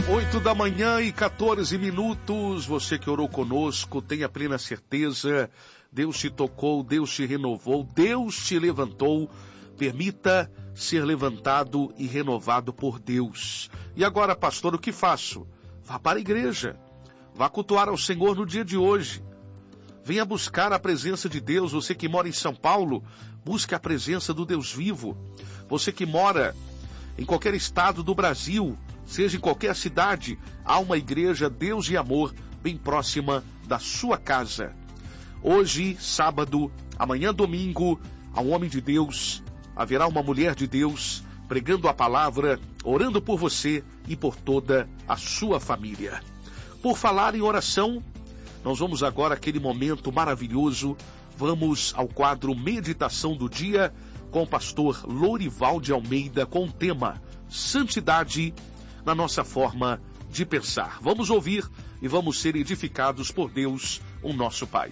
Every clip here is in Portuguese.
8h14. Você que orou conosco, tenha plena certeza, Deus te tocou, Deus te renovou, Deus te levantou. Permita ser levantado e renovado por Deus. E agora, pastor, o que faço? Vá para a igreja, vá cultuar ao Senhor no dia de hoje. Venha buscar a presença de Deus. Você que mora em São Paulo, busque a presença do Deus vivo. Você que mora em qualquer estado do Brasil, seja em qualquer cidade, há uma igreja Deus e Amor bem próxima da sua casa. Hoje, sábado, amanhã, domingo, há um homem de Deus, haverá uma mulher de Deus pregando a palavra, orando por você e por toda a sua família. Por falar em oração, nós vamos agora àquele momento maravilhoso. Vamos ao quadro Meditação do Dia com o pastor Lorival de Almeida, com o tema Santidade na nossa forma de pensar. Vamos ouvir e vamos ser edificados por Deus, o nosso Pai.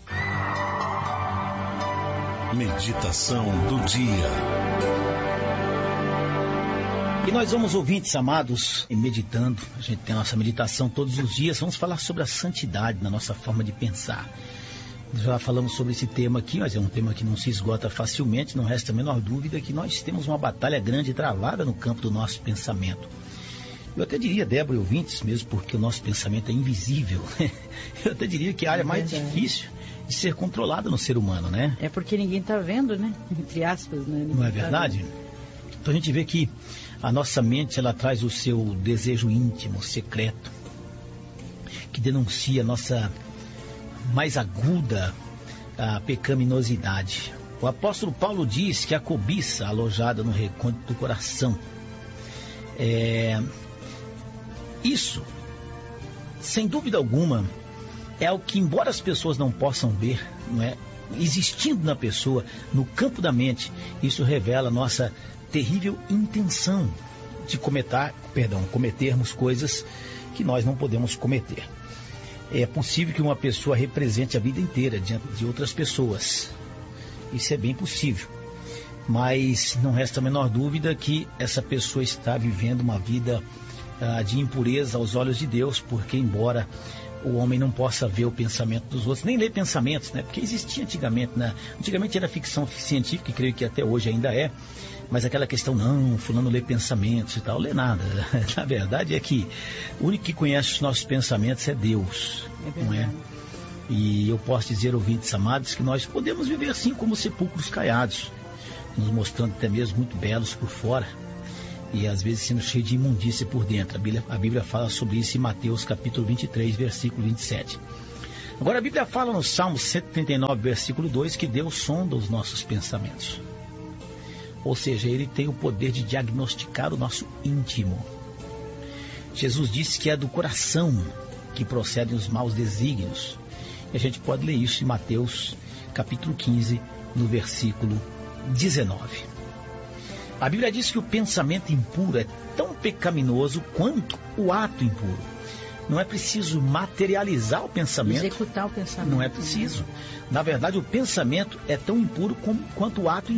Meditação do dia. E nós vamos, ouvintes amados, meditando. A gente tem a nossa meditação todos os dias. Vamos falar sobre a santidade na nossa forma de pensar. Já falamos sobre esse tema aqui, mas é um tema que não se esgota facilmente. Não resta a menor dúvida que nós temos uma batalha grande travada no campo do nosso pensamento. Eu até diria, Débora e ouvintes, mesmo porque o nosso pensamento é invisível, eu até diria que é a área mais difícil de ser controlada no ser humano, né? É porque ninguém está vendo, né? Entre aspas, né? Não é verdade? Então a gente vê que a nossa mente, ela traz o seu desejo íntimo, secreto, que denuncia a nossa mais aguda pecaminosidade. O apóstolo Paulo diz que a cobiça alojada no recôndito do coração, isso, sem dúvida alguma, é o que, embora as pessoas não possam ver, não é? Existindo na pessoa, no campo da mente, isso revela a nossa terrível intenção de cometermos coisas que nós não podemos cometer. É possível que uma pessoa represente a vida inteira diante de outras pessoas. Isso é bem possível. Mas não resta a menor dúvida que essa pessoa está vivendo uma vida de impureza aos olhos de Deus, porque embora o homem não possa ver o pensamento dos outros, nem ler pensamentos, né? Porque existia antigamente, né? Antigamente era ficção científica, e creio que até hoje ainda é, mas aquela questão, não, fulano lê pensamentos e tal, lê nada. Na verdade é que o único que conhece os nossos pensamentos é Deus, não é? E eu posso dizer, ouvintes amados, que nós podemos viver assim como sepulcros caiados, nos mostrando até mesmo muito belos por fora, e às vezes sendo cheio de imundícia por dentro. A Bíblia fala sobre isso em Mateus capítulo 23, versículo 27. Agora a Bíblia fala no Salmo 139, versículo 2, que Deus sonda os nossos pensamentos. Ou seja, Ele tem o poder de diagnosticar o nosso íntimo. Jesus disse que é do coração que procedem os maus desígnios. E a gente pode ler isso em Mateus capítulo 15, no versículo 19. A Bíblia diz que o pensamento impuro é tão pecaminoso quanto o ato impuro. Não é preciso materializar o pensamento. Executar o pensamento. Não é preciso. Na verdade, o pensamento é tão impuro quanto o ato